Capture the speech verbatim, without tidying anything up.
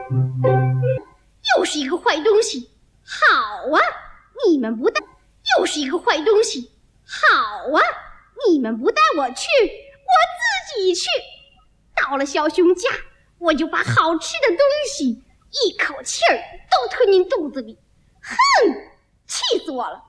又是一个坏东西。好啊，你们不带，又是一个坏东西。好啊，你们不带我去，我自己去。到了小熊家，我就把好吃的东西一口气儿都吞进肚子里。哼，气死我了！